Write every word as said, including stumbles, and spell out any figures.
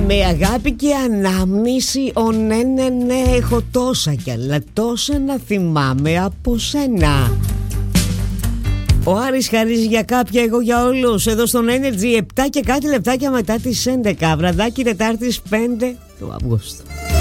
Με αγάπη και ανάμνηση, ο ναι ναι ναι, έχω τόσα κι άλλα τόσα να θυμάμαι από σένα. Ο Άρης χαρίζει για κάποια, εγώ για όλους. Εδώ στον Energy επτά και κάτι λεπτάκια μετά τις έντεκα. Βραδάκι Τετάρτης πέντε του Αυγούστου.